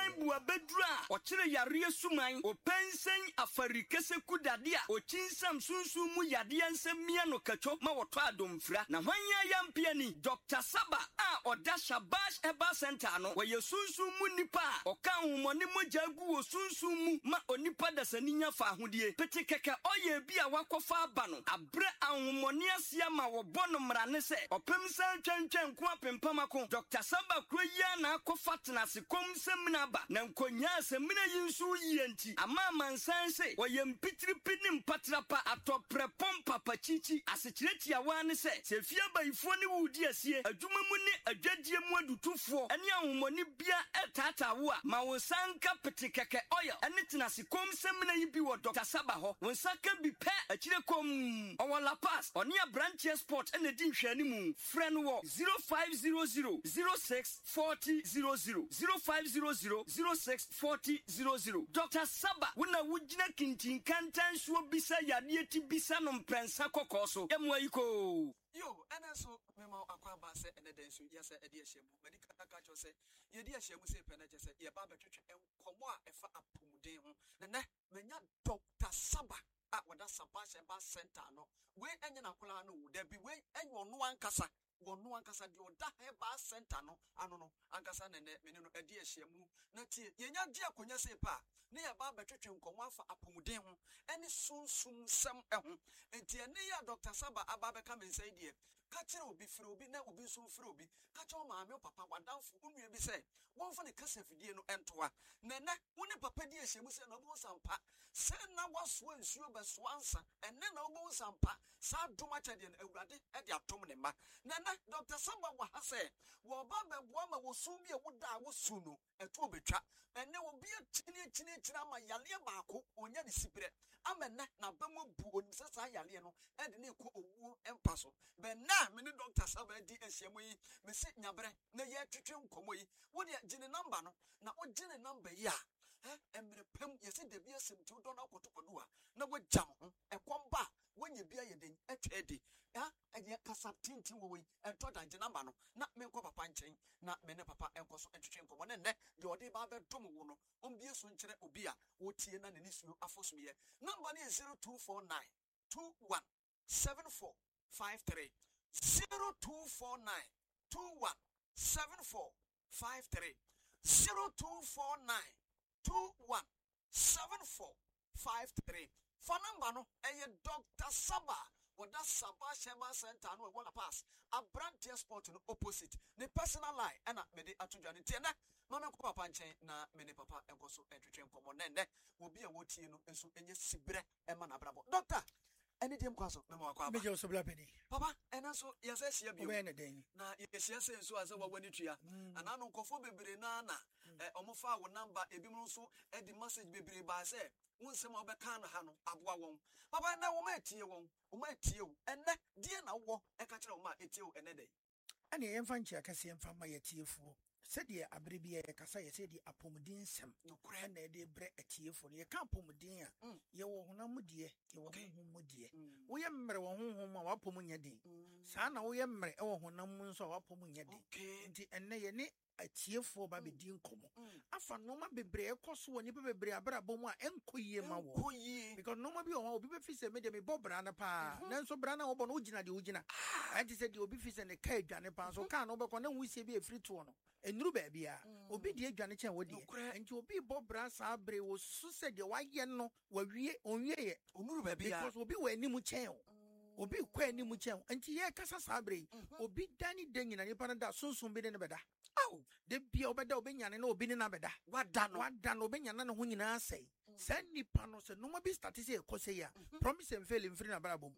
Pensen bua bedra. Ochire yare suman. O pensen afarikese kudadia. O chinsam sunsu mu yade ansem no kacho ma woto adomfra. Na hwanya yampiani Dr. Saba oda Shabash Eba Center no. Waye sunsu mu nipa. Oka humoni mo jagu wo sunsu mu ma onipa dasaninya fa ahodie. Pete keke oye bi a wakofa aba no. Abre ahumoni asia ma wo bono mrane se. Opem san twentwen ko apempama ko. Dr. Saba kroya na akofa tenase kom semna ba. Na nkonya semna yinsu yenti. Ama mansan se waye mpitiri pinim patrapa atopre pompa pachichi asechireti ya wane se fia baifo ne wudi asie adwuma mu ne adwadie mu adutufo ene ahomoni bia etata wo a ma wo sanka petekeke oil ene tenase kom semna yi bi wo Dr. Saba ho wo sanka bi pe akire kom owola pass oni a branch sport ene di nhwani mu friend wo 0500 06 40 00 0500 06 40 00 Dr. Saba wona wugina kintin kantan so bisa yade ti bisa no mpensa kokoso emwaiko yo eneso mema akwa ba se eneden so yesa ede ahyemu medika ka cho se yedi ahyemu se peneje se ye ba betwetwe enkomo a efa apomuden ho ne menya Dr. Saba a wada Shabash Eba Center no we enye na kola no wo da bi we enye ono ankasa wonu ankasa de oda Eba Center no ano no ankasa ne mene no ade ahyemu na tie yenya de akonya se pa ne ya ba betwetwe nkomo afa apomuden ho ene sunsum sem eho enti ene ya Dr. Saba aba beka mensai die ka kire obi firi obi na obi so firi obi ka kire maame papa wadanfo unue bi se wonfa ne kasa fidie no entoa nene woni papa di ahyemu se na obo sampa se na waso ansuo beso ansa ene na obo sampa sa doma chade na awurade e de atom ne ma nene Dr. Saba wa ha se wo ba beboa ma wo su bi e woda wo su no eto obetwa ene obi chini ama yale baako onya ne sipire amene na bamu bu onisa sa yale no e de ne ko owu empa so be na me ne Dr. Saba di ahyemu yi me se nyabre na ye twetwe nkomo yi wo de gine number no na o gine number yi a emre pem ye se de bia sem tu do na kotokodo a na wo jam ho ekomba wonye bia ye den etwedi eye kasa tintin wo yi ento da gine number no na me nko papa nchen na me ne papa enko so etwetwe nkomo ne de odi ba be dom wo no ombie so nkyere obi a wo tie na ne suo afosumye number ne 0249 21 7453 0249 21 7453 0249 21 7453 for number no Dr. Saba wada Shabash Eba Center no wala pass a brand sport no opposite ne personal line ana mede atodwane tie na mama ko papa nchen na mene papa enko so etwetwe nkomo nene obi a wotie no enso enye sibre ema na brabo doctor eni dem kwaso mema wakwa ba mejo so bla pedi papa ena so yesa hia bio we na den na yesia se enso aza wa wani tua ana no nkofo bebre na omofa wo number ebimru so e di message bebre ba se wonsem obeka na ha no aboa won papa na wo ma tie won wo ma tie wo ene die na wo e ka kire wo ma etie wo ene dai ane yemfa nchi akase yemfa ma yetiefuo sɛdeɛ abere bi yɛ kasa yɛ sɛdeɛ apomuden nsɛm nokora na ɛde brɛ atiefo no yɛka apomuden a yɛwɔ honam deɛ yɛwɔ honhom mu deɛ woyɛ mmerɛ wɔ honhom a wapom nyɛ den saa na woyɛ mmerɛ ɛwɔ honam mu nso a wapom nyɛ den nti ɛnnɛ yɛne atiefo ba bedi nkomo afa noma bebree ɛkɔ so wɔ nipa bebree abrabɔ mu a ɛnkɔ yie ma wɔ because noma bi wɔ hɔ obi bɛfi sɛ mede mebɔ bra no paa nanso bra no wɔbɔ no wogyina deɛ wogyina ɛnti sɛ deɛ obi fi sɛ ne ka adwane paa so kaa no wobɛkɔ na wusie bi ɛfiri toɔ no enuru baabia obi de adwane kyɛn wo de nti obi bɔ bra saa bere wo so sɛ de wayɛ no wawie onwie yɛ onuru baabia because obi wɔ anim kyɛn obi kɔ anim kyɛn nti yɛ kasa saa bere obi dani de nyina nipa no da sunsun bi de ne bɛda de bia obɛda obɛnyane na obi ne na bɛda wada no obɛnyane ne ho nyinaa sɛ saa nipa no sɛ noma bi start sɛ ɛkɔ sɛ ya promise and fail mfiri na brabom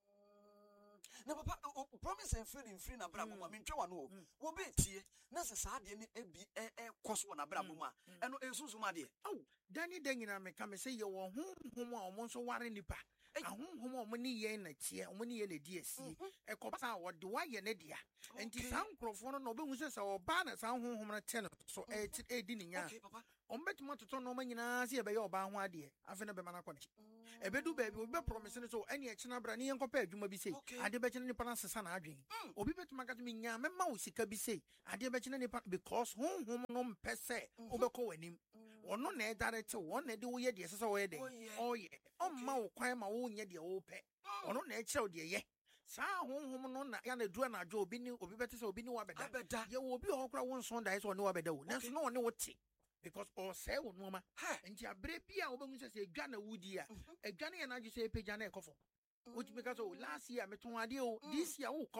na papa promise and fail mfiri na brabom ma mentwa wa no wo be tie na sɛ saa de ne ebi ɛkɔ so na brabom a ɛno esusu ma de dani de nyina me ka me sɛ yɛ wɔ honhom a ɔmo nso ware nipa ahonhom a ɔmo ne yɛ na tie ɔmo ne yɛ na di asie ɛkɔba saa wɔde wayɛ ne dia nti saa nkurɔfoɔ no na ɔbɛhu sɛ sɛ ɔbaa na saa honhom no te no so ɛdi ne nya ɔmo bɛtumi atoto no ɔmo nyinaa sɛ yɛbɛyɛ ɔbaa ho adeɛ afei na bɛma no akɔ ne ebedu baby obi be promise no so ene e chena bra ne yenkopa adwuma bi sei ade be chena nipa na sesa na adwen obi betuma ka me nya me ma wo sika bi sei ade be chena nipa because honhom no mpese obekọ wanim ono na e direct won na de wo ye de sesa wo ye de oye omma wo kwan ma wo nye de wo pe ono na e kire wo de ye saa honhom no na ya na dua na adwo obi bete se obi ni wa beda ye wo obi ho kra won son da so ne wa beda wo nanso no ne wo te because or say wo no ma nti abre bia wo be se edwa na wudi a edwa na ye na agise epagya na ekofom which because last year me ton ade o this year wo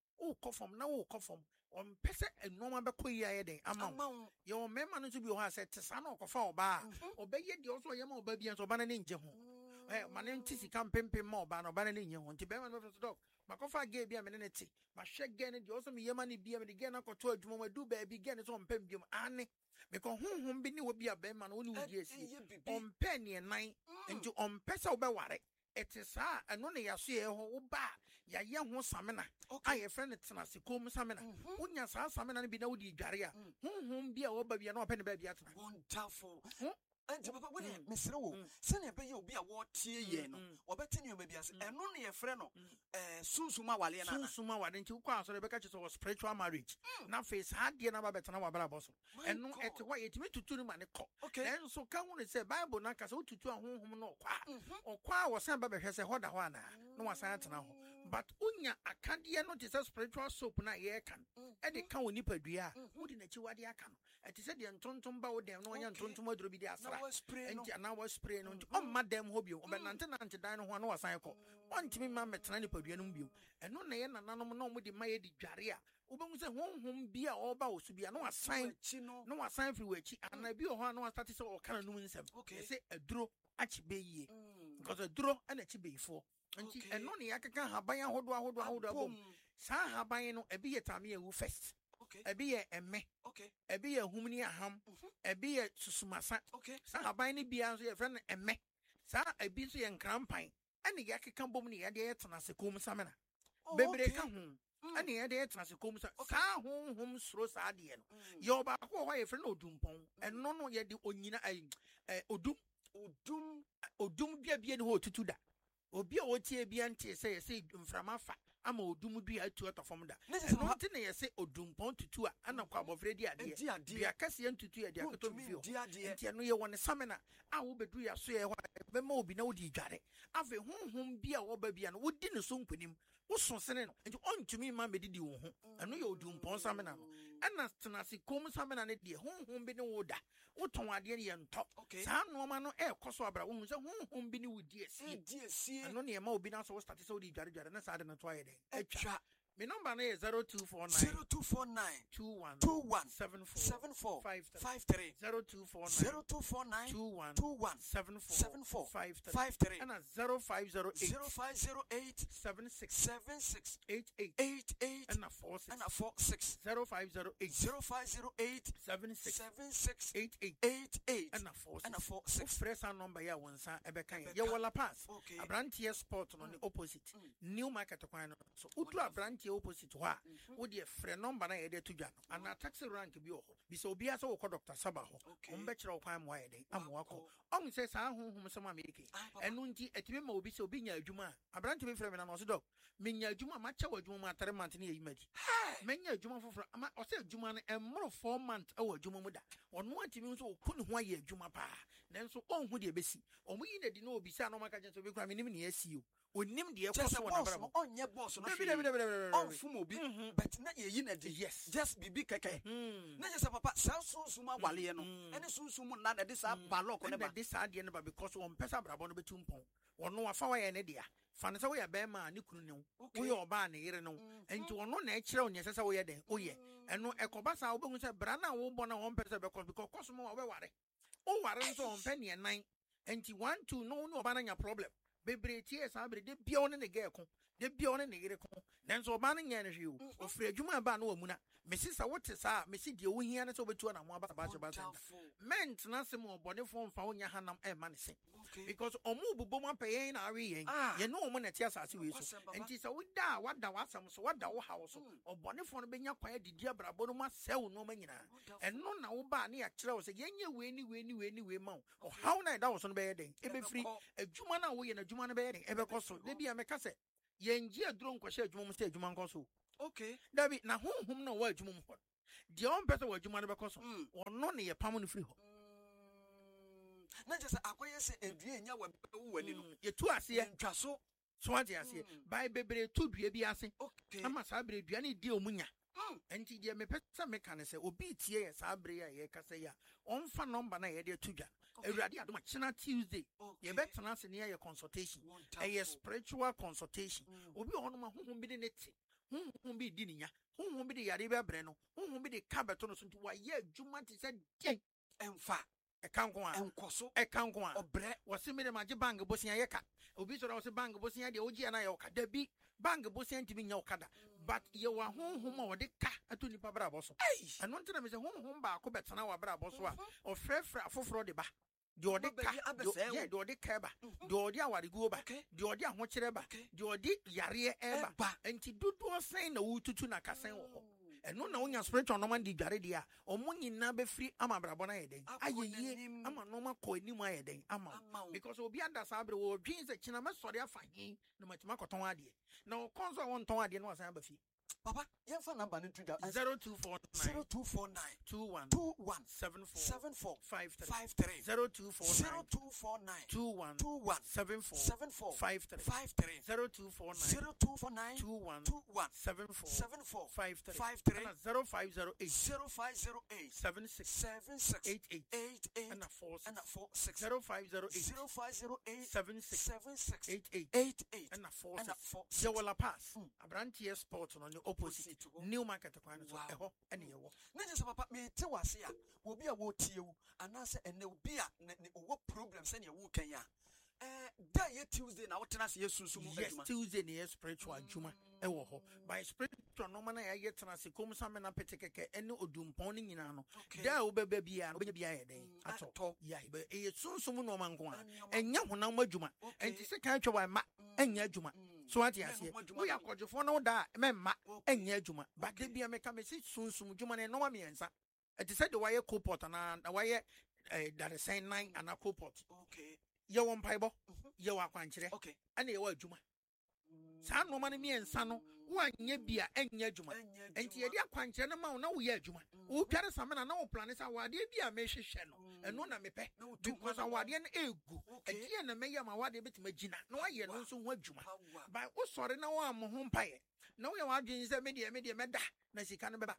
kofom na wo kofom on pese enoma be koyi aye den ama ye o mema no so bi ho ase tesa na okofa oba obeye de so ye ma oba bia so oba na nje ho mane nti sika mpempem ma oba na oba na nje ho nti be ma no so dog makofa ge bia me ne ti ma hwe ge ne de o so me yema ne bia me de ge na koto adwuma ma du ba bi ge ne so mpem bia ane me ko honhom bi ne wo bia be ma no woni wudi esi on pe ne nan nti on pese wo be ware etisa eno ne yaso ye ho wo ba ya ye ho samena aye friend tena se kom samena wonya sa samena ne bi na wodi dware a honhom bia wo ba bia na ope ne ba bia tena wonderful. And papa, when Miss Row, send a bay be a war tea yen, or better you maybe as and only a friend of Susuma Walian. Susuma, why didn't you call so the Becca was spiritual marriage? Now face had dear number better now about bosom. And no at the way it meant to 2 money. Okay, and so come on and say Bible Naka so to 2 home no or qua was some baby has a hoda one. No one science now. But Unya, I can't dear notice a spiritual soap na ye can. And it can't nip a dear. Wouldn't it you what you can? It is said the Anton Bow, them no one Tonto be the and I was spraying on Madame Hobio, but Nantan to dine one was cycle. One to me, mamma, tiny podium view, and no name and no with the Mayadi Jaria. Uba was a home beer or bows to be no sign, no sign for which, and I be a one status or canon. Okay, say a draw, Achibay, because a draw and a chibay for. And only I can have by a hold home. Sa habayno a be a tamia who fest. A be a me. Okay. A be a humania ham. A be a susumasa. Okay. Sa habayni be a friend and me. Sa a busy and crampine. And the yaki can bomb the idea to Nasicum Samana. Baby, come home. And the idea to Nasicum Sa home throws adian. Your back away friend Odumpon. And no yet the onina Odum be a bien ho to that. Obi a wotie bi ante say mframafa ama odum bi atu atofom da no ante na say odumpon tutu a ana kwa bofre di ade bia kase ntutu ade akoto bi ante no ye woni samena a wo bedu ya so ye ho be ma obi na wodi dware ave honhom bi a wo ba bia no wodi ne so nkwanim wo so sene no enti ontumi ma medidi wo ho eno ye odumpon samena no ana tenase kom samena ne de honhom bi ne wo da wo ton ade ne ye nto saa no ma no ekoso abra wo se honhom bi ne wodi esi eno ne ma obi na so start so di dware na saa de no to aye den etwa me number is 0249 2174 0249 2174 and 0508 76 88 and 46 0508 76 88 and 46 press our number ya wonsa ebeka ya wala pass abrantie sport on the opposite new market kwan so utu abrantie opposite wa wo de frɛ number na yɛde to dwa no ana taxi rank bi ho bi so obi asa wo kɔ Dr. Saba ho on be kyerɛ kwan mo ayɛde amoakɔ on sɛ saa honhom sɛ ma meke ɛno nti atime ma obi sɛ obi nya adwuma abrante bi frɛ me na no so dɔ menya adwuma ma kyɛ adwuma ma 3 months ne yɛ yimadi menya adwuma foforo ama ɔsɛ adwuma no ɛmoro 4 months ɛwɔ adwuma mu da ɔno atime nso okɔ ne ho ayɛ adwuma pa nanso ɔnhu de besi ɔmo yi na di na obi sɛ no maka kyɛ sɛ obi kura me nim ne asi o onim de ekoso wona bra mo onye boss no onfum obi but na ye yi na de yes just bibi keke na je say papa sa sunsun awale no ene sunsun mu na de sa balok ne ba de sa de ne ba because won pesa brabo no betumpon wono afa wa ye ne dia fa ne se wo ye be ma ne kunu ne wo ye oba ne yire no enti wono na e kire onye se wo ye den wo ye eno ekoba sa wo behu se bra na wo bo na won pesa be because koso mo wo be ware o ware nso won pe ne nan enti 1 2 no oba na nya problem bebre tie sa bebre de bia woni ne ge ko de bia one ne yere ko nanso oba no nya ne hwe o ofre adwuma ba na wamuna mesi sa wote sa mesi de wo hia ne so betu na mo aba ba ment na se mo obonefo mfa wonya hanam e ma ne se because omu bubo mo payen na awe yen ye no omo na ti asase we so enti sa woda wada wasam so wada wo hawo so obonefo no benya kwan adidi abrabo no ma sew no ma nyina eno na wo ba na ya kire wo se yenye we ma o how na da wo so no be yeden e be free adwuma na wo ye na adwuma no be yeden e be koso de bia me ka se yenji aduro nkwahye adwuma mu se adwuma nkoso okay dabi na honhom na wo adwuma mu ho de on pese wo adwuma no be koso ono ne ye pam no free ho na just akoye se edue nya wani no ye tu ase ye ntwa so ate ase bai bebre tu dua bi ase ama sa bre dua ne di omunya enti de me pese me kan se obi tie ye sa bre ya ye kasa ya onfa number na ye de tu dua awurade adoma china Tuesday ye betena se ne ye consultation ye spiritual consultation obi ono ma honhom bi de neti honhom bi di ninya honhom bi de yare bi abre no honhom bi de kabeto no so nti wa ye adwuma ti se den emfa ekanko a enkoso ekanko a obre wose me de maji bang bosia ye ka obi so da wose bang bosia de oji na ye okada bi bang bosia ntimi nya okada but ye wa honhom a wode ka ato nipa bra boso eno ntina me se honhom ba ko betena wa bra boso a ofrefre afoforo de ba de ode ka ye de ode ka ba de ode awaregu ba de ode ahokere ba de ode yare e ba enti dodo sen na wututu na kasen wo ho eno na wonya spiritual no man di dware dia omo nyina be free ama brabo na yeden ayeye ama no ma ko anim ayeden ama because obi ada sa abre wo dwin se kina mesori afa hin no matima koton ade na o konso won ton ade no asan ba fi papa ye fa number no tuda 0249 21 74 53 0249 21 74 53 0249 21 74 53 0508 76 88 and 46 0508 76 88 and 46 you will pass abrantie sport no opposite new market kwan so eho ene yewo na je papa me te wase a obi a wo tiewu anase ene obi a ne wo problem se ne wo kan ya da ye Tuesday na wotena se yesusu mu adwuma yes Tuesday ne spiritual adwuma ewo ho by spiritual no man ya yetena se kom sa me na petekeke ene odumpon ni nyina no da wo beba bia no benya bia ye den ato ya be yesunsum no man ko a enya honam adwuma enti se kan twa ma enya adwuma so ati ase we akodwefo no da memma enya adwuma ba de bia me ka me si sunsum adwuma ne no ma miensa eti se de waye copot na waye that is 9 and a copot okay ye won paibo ye wa kwankire okay ana ye wa adwuma saa no ma ne miensa no wo anya bia enya adwuma enti ye de akwankire na ma wo na wo ye adwuma wo tware samena na wo plan sa wade bia me hwehwe no eno na mepe because wade no egu edi na me ye ma wade betima gina na wa ye no nso ho adwuma ba wo sore na wo am ho mpaye na wo ye wa adwen se me de meda na sika no beba